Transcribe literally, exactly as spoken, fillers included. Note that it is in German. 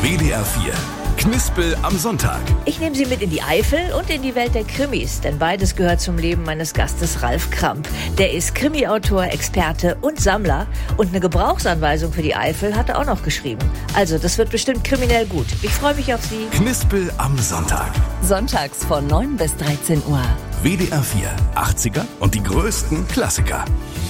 W D R vier. Knispel am Sonntag. Ich nehme Sie mit in die Eifel und in die Welt der Krimis, denn beides gehört zum Leben meines Gastes Ralf Kramp. Der ist Krimi-Autor, Experte und Sammler und eine Gebrauchsanweisung für die Eifel hat er auch noch geschrieben. Also, das wird bestimmt kriminell gut. Ich freue mich auf Sie. Knispel am Sonntag. Sonntags von neun bis dreizehn Uhr. W D R vier. achtziger und die größten Klassiker.